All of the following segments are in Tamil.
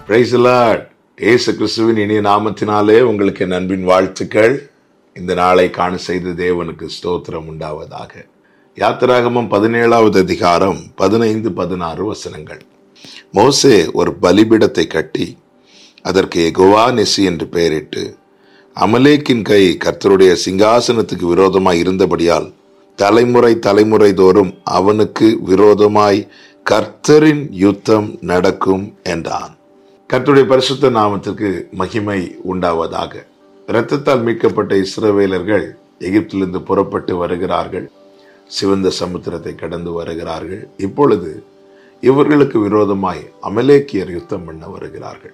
Praise the Lord. இயேசு கிறிஸ்துவின் இனிய நாமத்தினாலே உங்களுக்கு என் அன்பின் வாழ்த்துக்கள். இந்த நாளை காண செய்த தேவனுக்கு ஸ்தோத்திரம் உண்டாவதாக. யாத்திராகமம் 17வது அதிகாரம் 15-16 வசனங்கள். மோசே ஒரு பலிபீடத்தை கட்டி அதற்கு யெகோவா நிசி என்று பெயரிட்டு, அமலேக்கின் கை கர்த்தருடைய சிங்காசனத்துக்கு விரோதமாய் இருந்தபடியால் தலைமுறை தலைமுறை தோறும் அவனுக்கு விரோதமாய் கர்த்தரின் யுத்தம் நடக்கும் என்றான். கர்த்தருடைய பரிசுத்த நாமத்திற்கு மகிமை உண்டாவதாக. இரத்தத்தால் மீட்கப்பட்ட இஸ்ரவேலர்கள் எகிப்திலிருந்து புறப்பட்டு வருகிறார்கள். சிவந்த சமுத்திரத்தை கடந்து வருகிறார்கள். இப்பொழுது இவர்களுக்கு விரோதமாய் அமலேக்கியர் யுத்தம் பண்ண வருகிறார்கள்.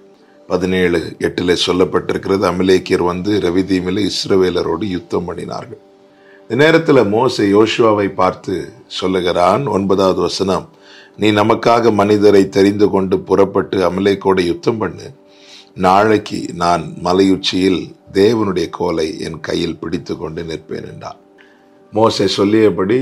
17:8 சொல்லப்பட்டிருக்கிறது, அமலேக்கியர் வந்து ரவிதீமில் இஸ்ரவேலரோடு யுத்தம் பண்ணினார்கள். இந்த நேரத்தில் மோசே யோசுவாவை பார்த்து சொல்லுகிறான். 9வது வசனம், நீ நமக்காக மனிதரை தெரிந்து கொண்டு புறப்பட்டு அமலேக்கோடு யுத்தம் பண்ணு. நாளைக்கு நான் மலையுச்சியில் தேவனுடைய கோலை என் கையில் பிடித்து கொண்டு நிற்பேன் என்றார். மோசே சொல்லியபடி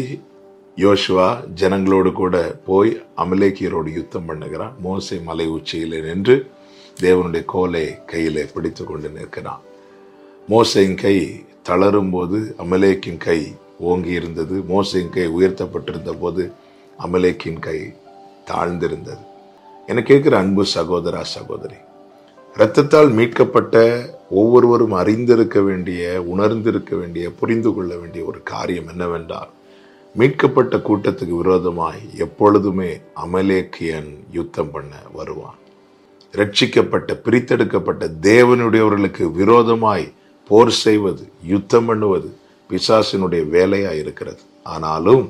யோசுவா ஜனங்களோடு கூட போய் அமலேக்கியரோடு யுத்தம் பண்ணுகிறான். மோசே மலை உச்சியில் நின்று தேவனுடைய கோலை கையிலே பிடித்து கொண்டு நிற்கிறான். மோசையின் கை தளரும் போது அமலேக்கின் கை ஓங்கி இருந்தது. மோசையின் கை உயர்த்தப்பட்டிருந்த போது அமலேக்கின் கை தாழ்ந்திருந்தது. என கேட்கிற அன்பு சகோதரா சகோதரி, இரத்தத்தால் மீட்கப்பட்ட ஒவ்வொருவரும் அறிந்திருக்க வேண்டிய, உணர்ந்திருக்க வேண்டிய, புரிந்து கொள்ள வேண்டிய ஒரு காரியம் என்னவென்றால், மீட்கப்பட்ட கூட்டத்துக்கு விரோதமாய் எப்பொழுதுமே அமலேக்கியன் யுத்தம் பண்ண வருவான். ரட்சிக்கப்பட்ட பிரித்தெடுக்கப்பட்ட தேவனுடையவர்களுக்கு விரோதமாய் போர் செய்வது, யுத்தம் பண்ணுவது பிசாசினுடைய வேலையாய் இருக்கிறது. ஆனாலும்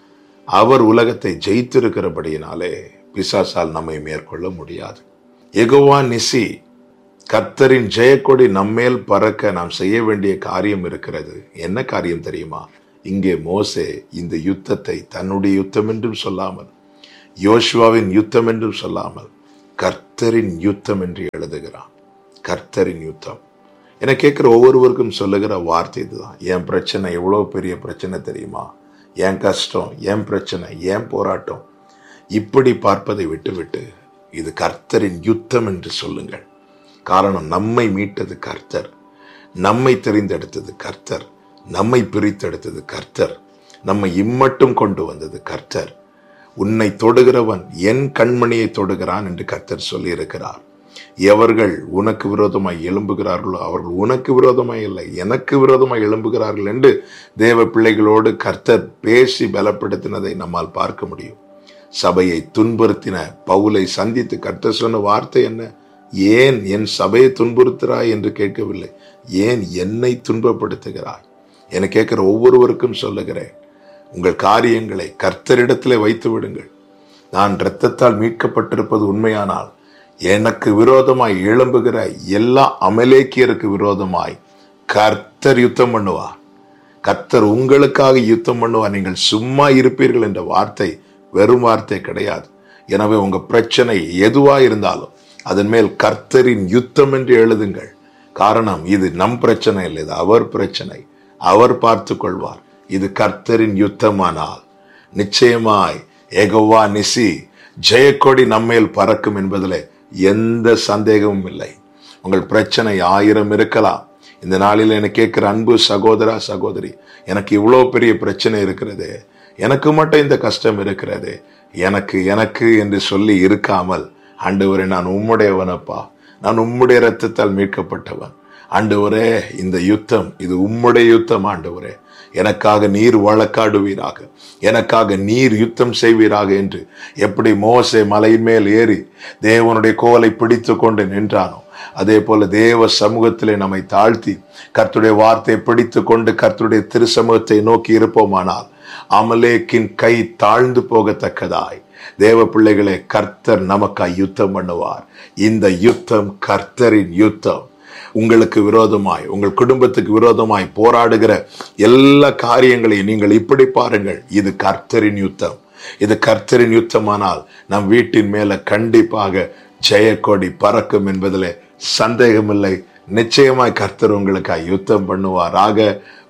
அவர் உலகத்தை ஜெயித்திருக்கிறபடியினாலே பிசாசால் நம்மை மேற்கொள்ள முடியாது. யெகோவா நிசி, கர்த்தரின் ஜெயக்கொடி நம்மேல் பறக்க நாம் செய்ய வேண்டிய காரியம் இருக்கிறது. என்ன காரியம் தெரியுமா? இங்கே மோசே இந்த யுத்தத்தை தன்னுடைய யுத்தம் என்றும் சொல்லாமல், யோசுவாவின் யுத்தம் என்றும் சொல்லாமல், கர்த்தரின் யுத்தம் என்று எழுதுகிறான். கர்த்தரின் யுத்தம் என கேட்கிற ஒவ்வொருவருக்கும் சொல்லுகிற வார்த்தை இதுதான். என் பிரச்சனை எவ்வளோ பெரிய பிரச்சனை தெரியுமா? என் கஷ்டம், என் பிரச்சனை, என் போராட்டம், இப்படி பார்ப்பதை விட்டுவிட்டு இது கர்த்தரின் யுத்தம் என்று சொல்லுங்கள். காரணம், நம்மை மீட்டது கர்த்தர், நம்மை தெரிந்தெடுத்தது கர்த்தர், நம்மை பிரித்தெடுத்தது கர்த்தர், நம்மை இம்மட்டும் கொண்டு வந்தது கர்த்தர். உன்னை தொடுகிறவன் என் கண்மணியை தொடுகிறான் என்று கர்த்தர் சொல்லியிருக்கிறார். எவர்கள் உனக்கு விரோதமாய் எழும்புகிறார்களோ அவர்கள் உனக்கு விரோதமாய் இல்லை, எனக்கு விரோதமாய் எழும்புகிறார்கள் என்று தேவ பிள்ளைகளோடு கர்த்தர் பேசி பலப்படுத்தினதை நம்மால் பார்க்க முடியும். சபையை துன்புறுத்தின பவுலை சந்தித்து கர்த்தர் சொன்ன வார்த்தை என்ன? ஏன் என் சபையை துன்புறுத்துகிறாய் என்று கேட்கவில்லை, ஏன் என்னை துன்பப்படுத்துகிறாய் என கேட்கிற ஒவ்வொருவருக்கும் சொல்லுகிறேன், உங்கள் காரியங்களை கர்த்தரிடத்திலே வைத்து விடுங்கள். நான் இரத்தத்தால் மீட்கப்பட்டிருப்பது உண்மையானால் எனக்கு விரோதமாய் எழும்புகிற எல்லா அமலேக்கியருக்கு விரோதமாய் கர்த்தர் யுத்தம் பண்ணுவார். கர்த்தர் உங்களுக்காக யுத்தம் பண்ணுவார். நீங்கள் சும்மா இருப்பீர்கள் என்ற வார்த்தை வெறும் வார்த்தை கிடையாது. எனவே உங்க பிரச்சனை எதுவா இருந்தாலும் அதன் மேல் கர்த்தரின் யுத்தம் என்று எழுதுங்கள். காரணம், இது நம் பிரச்சனை இல்லை, இது அவர் பிரச்சனை. அவர் பார்த்து கொள்வார். இது கர்த்தரின் யுத்தமானால் நிச்சயமாய் யெகோவா நிசி, ஜெயக்கொடி நம்மேல் பறக்கும் என்பதிலே எந்த சந்தேகமும் இல்லை. உங்கள் பிரச்சனை 1000 இருக்கலாம். இந்த நாளில் எனக்கு கேட்கிற அன்பு சகோதரா சகோதரி, எனக்கு இவ்வளோ பெரிய பிரச்சனை இருக்கிறது, எனக்கு மட்டும் இந்த கஷ்டம் இருக்கிறது, எனக்கு எனக்கு என்று சொல்லி இருக்காமல், ஆண்டவரே நான் உம்முடையவனப்பா, நான் உம்முடைய இரத்தத்தால் மீட்கப்பட்டவன், ஆண்டவரே இந்த யுத்தம் இது உம்முடைய யுத்தம், ஆண்டவரே எனக்காக நீர் வழக்காடுவீராக, எனக்காக நீர் யுத்தம் செய்வீராக என்று எப்படி மோசே மலையின் மேல் ஏறி தேவனுடைய கோலை பிடித்து கொண்டு நின்றானோ, அதே போல தேவ சமூகத்திலே நம்மை தாழ்த்தி கர்த்தருடைய வார்த்தையை பிடித்து கொண்டு கர்த்தருடைய திருசமூகத்தை நோக்கி இருப்போமானால் அமலேக்கின் கை தாழ்ந்து போகத்தக்கதாய் தேவ பிள்ளைகளே கர்த்தர் நமக்காய் யுத்தம் பண்ணுவார். இந்த யுத்தம் கர்த்தரின் யுத்தம். உங்களுக்கு விரோதமாய், உங்கள் குடும்பத்துக்கு விரோதமாய் போராடுகிற எல்லா காரியங்களையும் நீங்கள் இப்படி பாருங்கள், இது கர்த்தரின் யுத்தம். இது கர்த்தரின் யுத்தமானால் நம் வீட்டின் மேல கண்டிப்பாக ஜெயக்கொடி பறக்கும் என்பதிலே சந்தேகமில்லை. நிச்சயமாய் கர்த்தர் உங்களுக்காக யுத்தம் பண்ணுவாராக.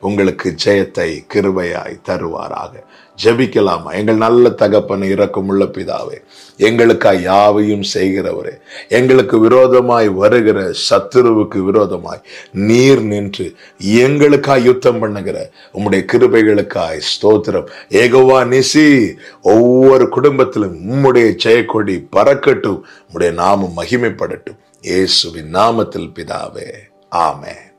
உங்களுக்கு ஜெயத்தை கிருபையாய் தருவாராக. ஜெபிக்கலாமா? எங்கள் நல்ல தகப்பனை, இரக்கமுள்ள பிதாவே, எங்களுக்காய் யாவையும் செய்கிறவரே, எங்களுக்கு விரோதமாய் வருகிற சத்துருவுக்கு விரோதமாய் நீர் நின்று எங்களுக்காய் யுத்தம் பண்ணுகிற உம்முடைய கிருபைகளுக்காய் ஸ்தோத்திரம். யெகோவா நிசி, ஒவ்வொரு குடும்பத்திலும் உம்முடைய ஜெயக்கொடி பறக்கட்டும், உம்முடைய நாமம் மகிமைப்படட்டும். இயேசுவின் நாமத்தில் பிதாவே, ஆமென்.